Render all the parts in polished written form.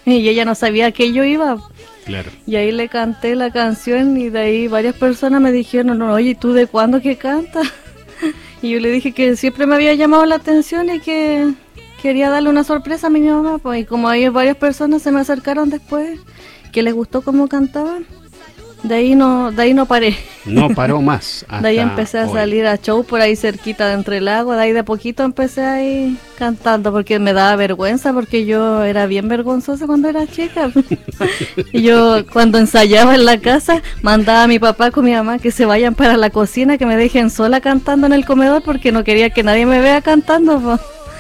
y ella no sabía que yo iba. Claro. Y ahí le canté la canción y de ahí varias personas me dijeron, no, oye, ¿tú de cuándo que cantas? Y yo le dije que siempre me había llamado la atención y que quería darle una sorpresa a mi mamá, pues, y como ahí varias personas se me acercaron después, que les gustó cómo cantaba, de ahí no paré. No paró más. De ahí empecé a salir a show por ahí cerquita de Entre Lagos, de ahí de poquito empecé ahí cantando, porque me daba vergüenza, porque yo era bien vergonzosa cuando era chica. Y yo cuando ensayaba en la casa, mandaba a mi papá con mi mamá que se vayan para la cocina, que me dejen sola cantando en el comedor, porque no quería que nadie me vea cantando, pues.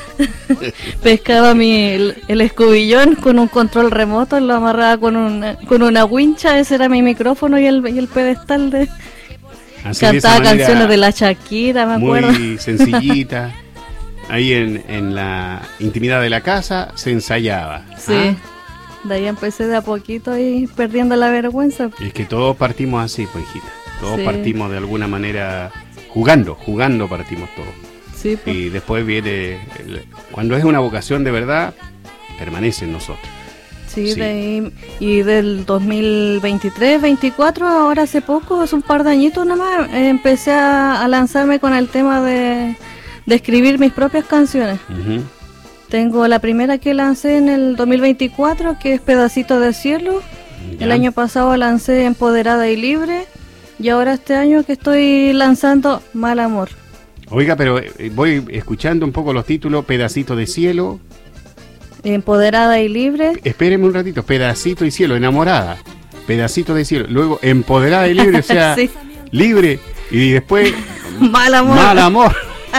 Pescaba el escobillón con un control remoto, lo amarraba con una wincha, ese era mi micrófono y el pedestal de... Así cantaba canciones de la Shakira, me acuerdo. Muy sencillita. Ahí en la intimidad de la casa se ensayaba. Sí. De ahí empecé de a poquito ahí perdiendo la vergüenza. Es que todos partimos así, pues, hijita. Todos Sí. partimos de alguna manera jugando partimos todos. Sí, pues. Y después viene, cuando es una vocación de verdad, permanece en nosotros. Sí, Sí. de ahí, y del 2023, 24, ahora hace poco, hace un par de añitos nomás, empecé a lanzarme con el tema de escribir mis propias canciones. Ujú. Tengo la primera que lancé en el 2024, que es Pedacito de Cielo. Ya. El año pasado lancé Empoderada y Libre. Y ahora este año que estoy lanzando Mal Amor. Oiga, pero voy escuchando un poco los títulos. Pedacito de cielo. Empoderada y Libre. Espéreme un ratito. Pedacito y cielo, enamorada. Pedacito de cielo. Luego empoderada y libre, o sea, Sí. libre. Y después Mal Amor. mal amor.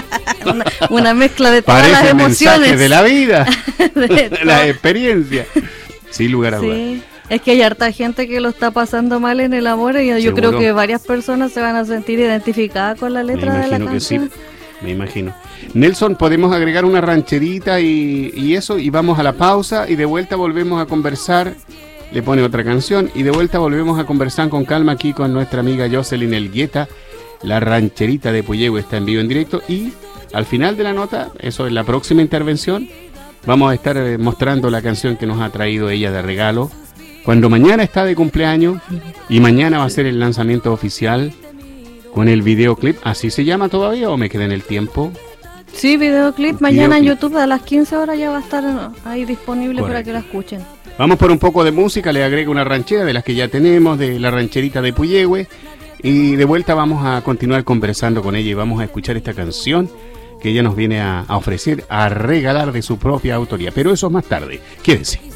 Una mezcla de todas Parece las el mensaje emociones. de la vida. De La todo. experiencia. Sin lugar a dudas. Sí, es que hay harta gente que lo está pasando mal en el amor y yo Seguro. creo que varias personas se van a sentir identificadas con la letra de la Me imagino que sí. canción. Me imagino. Nelson, podemos agregar una rancherita y eso, y vamos a la pausa y de vuelta volvemos a conversar. Le pone otra canción y de vuelta volvemos a conversar con calma aquí con nuestra amiga Jocelyn Elgueta. La rancherita de Puyehue está en vivo en directo y al final de la nota, eso es la próxima intervención, vamos a estar mostrando la canción que nos ha traído ella de regalo. Cuando mañana está de cumpleaños y mañana va a ser el lanzamiento oficial con el videoclip, ¿así se llama todavía o me queda en el tiempo? Sí, videoclip, mañana en Videoclip. YouTube a las 15 horas ya va a estar ahí disponible para Correcto. que la escuchen. Vamos por un poco de música, le agrego una ranchera de las que ya tenemos, de la rancherita de Puyehue, y de vuelta vamos a continuar conversando con ella y vamos a escuchar esta canción que ella nos viene a ofrecer, a regalar de su propia autoría, pero eso más tarde. Quédese.